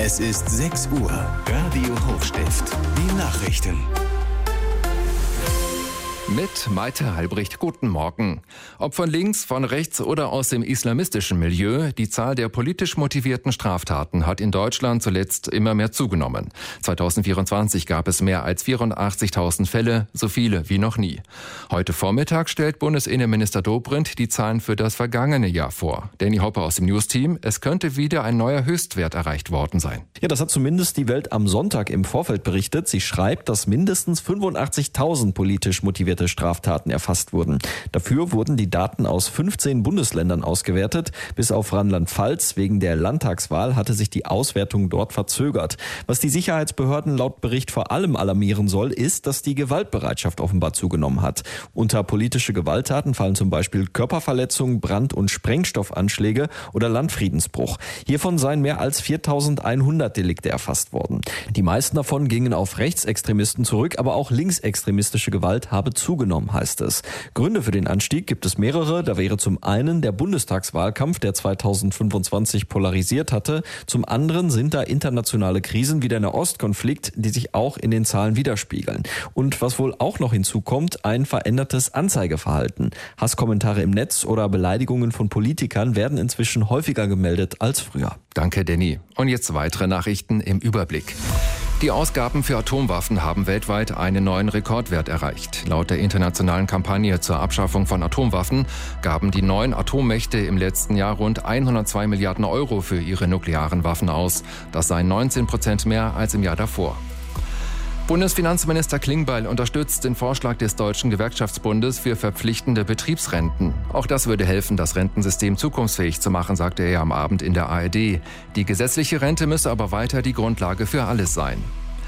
Es ist 6 Uhr. Radio Hochstift. Die Nachrichten. Mit Maite Halbricht, guten Morgen. Ob von links, von rechts oder aus dem islamistischen Milieu, die Zahl der politisch motivierten Straftaten hat in Deutschland zuletzt immer mehr zugenommen. 2024 gab es mehr als 84.000 Fälle, so viele wie noch nie. Heute Vormittag stellt Bundesinnenminister Dobrindt die Zahlen für das vergangene Jahr vor. Danny Hopper aus dem News-Team, es könnte wieder ein neuer Höchstwert erreicht worden sein. Ja, das hat zumindest die Welt am Sonntag im Vorfeld berichtet. Sie schreibt, dass mindestens 85.000 politisch motivierte Straftaten erfasst wurden. Dafür wurden die Daten aus 15 Bundesländern ausgewertet. Bis auf Rheinland-Pfalz wegen der Landtagswahl hatte sich die Auswertung dort verzögert. Was die Sicherheitsbehörden laut Bericht vor allem alarmieren soll, ist, dass die Gewaltbereitschaft offenbar zugenommen hat. Unter politische Gewalttaten fallen zum Beispiel Körperverletzung, Brand- und Sprengstoffanschläge oder Landfriedensbruch. Hiervon seien mehr als 4.100 Delikte erfasst worden. Die meisten davon gingen auf Rechtsextremisten zurück, aber auch linksextremistische Gewalt habe zugenommen, heißt es. Gründe für den Anstieg gibt es mehrere. Da wäre zum einen der Bundestagswahlkampf, der 2025 polarisiert hatte. Zum anderen sind da internationale Krisen wie der Nahostkonflikt, die sich auch in den Zahlen widerspiegeln. Und was wohl auch noch hinzukommt, ein verändertes Anzeigeverhalten. Hasskommentare im Netz oder Beleidigungen von Politikern werden inzwischen häufiger gemeldet als früher. Danke, Danny. Und jetzt weitere Nachrichten im Überblick. Die Ausgaben für Atomwaffen haben weltweit einen neuen Rekordwert erreicht. Laut der internationalen Kampagne zur Abschaffung von Atomwaffen gaben die 9 Atommächte im letzten Jahr rund 102 Milliarden Euro für ihre nuklearen Waffen aus. Das seien 19% mehr als im Jahr davor. Bundesfinanzminister Klingbeil unterstützt den Vorschlag des Deutschen Gewerkschaftsbundes für verpflichtende Betriebsrenten. Auch das würde helfen, das Rentensystem zukunftsfähig zu machen, sagte er am Abend in der ARD. Die gesetzliche Rente müsse aber weiter die Grundlage für alles sein.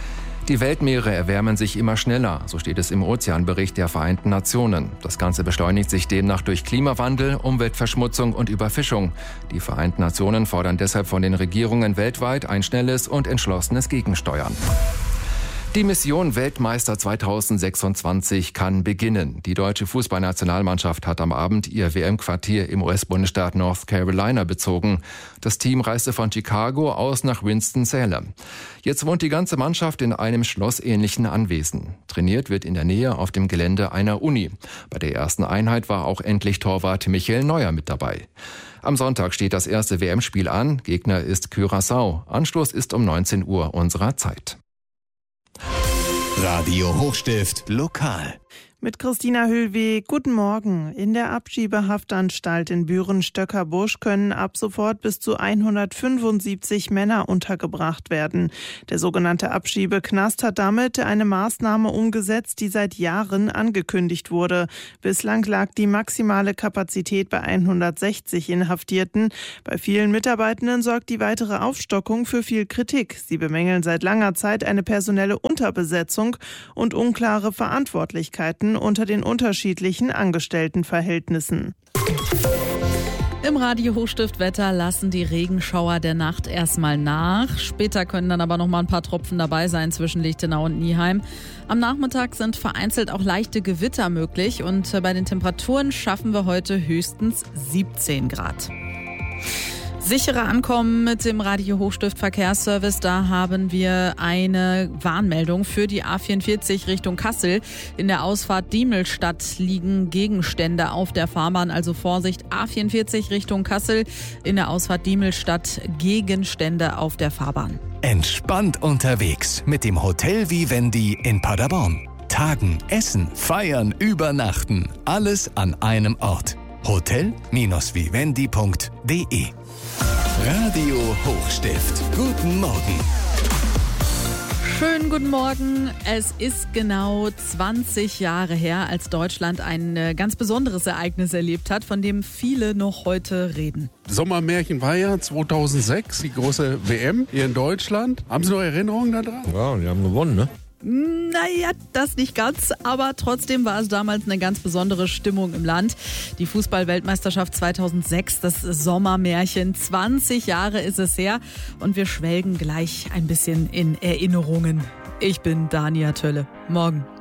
Die Weltmeere erwärmen sich immer schneller, so steht es im Ozeanbericht der Vereinten Nationen. Das Ganze beschleunigt sich demnach durch Klimawandel, Umweltverschmutzung und Überfischung. Die Vereinten Nationen fordern deshalb von den Regierungen weltweit ein schnelles und entschlossenes Gegensteuern. Die Mission Weltmeister 2026 kann beginnen. Die deutsche Fußballnationalmannschaft hat am Abend ihr WM-Quartier im US-Bundesstaat North Carolina bezogen. Das Team reiste von Chicago aus nach Winston-Salem. Jetzt wohnt die ganze Mannschaft in einem schlossähnlichen Anwesen. Trainiert wird in der Nähe auf dem Gelände einer Uni. Bei der ersten Einheit war auch endlich Torwart Michael Neuer mit dabei. Am Sonntag steht das erste WM-Spiel an. Gegner ist Curaçao. Anstoß ist um 19 Uhr unserer Zeit. Radio Hochstift lokal. Mit Christina Höhlweg, guten Morgen. In der Abschiebehaftanstalt in Büren-Stöckerbusch können ab sofort bis zu 175 Männer untergebracht werden. Der sogenannte Abschiebeknast hat damit eine Maßnahme umgesetzt, die seit Jahren angekündigt wurde. Bislang lag die maximale Kapazität bei 160 Inhaftierten. Bei vielen Mitarbeitenden sorgt die weitere Aufstockung für viel Kritik. Sie bemängeln seit langer Zeit eine personelle Unterbesetzung und unklare Verantwortlichkeiten unter den unterschiedlichen Angestelltenverhältnissen. Im Radio Hochstift-Wetter lassen die Regenschauer der Nacht erstmal nach. Später können dann aber noch mal ein paar Tropfen dabei sein zwischen Lichtenau und Nieheim. Am Nachmittag sind vereinzelt auch leichte Gewitter möglich und bei den Temperaturen schaffen wir heute höchstens 17 Grad. Sichere Ankommen mit dem Radio Hochstift Verkehrsservice. Da haben wir eine Warnmeldung für die A44 Richtung Kassel. In der Ausfahrt Diemelstadt liegen Gegenstände auf der Fahrbahn. Also Vorsicht, A44 Richtung Kassel. In der Ausfahrt Diemelstadt Gegenstände auf der Fahrbahn. Entspannt unterwegs mit dem Hotel Vivendi in Paderborn. Tagen, essen, feiern, übernachten. Alles an einem Ort. Hotel-vivendi.de. Radio Hochstift. Guten Morgen. Schönen guten Morgen. Es ist genau 20 Jahre her, als Deutschland ein ganz besonderes Ereignis erlebt hat, von dem viele noch heute reden. Sommermärchen war ja 2006, die große WM hier in Deutschland. Haben Sie noch Erinnerungen daran? Ja, die haben gewonnen, ne? Naja, das nicht ganz, aber trotzdem war es damals eine ganz besondere Stimmung im Land. Die Fußball-Weltmeisterschaft 2006, das Sommermärchen, 20 Jahre ist es her und wir schwelgen gleich ein bisschen in Erinnerungen. Ich bin Dania Tölle. Morgen.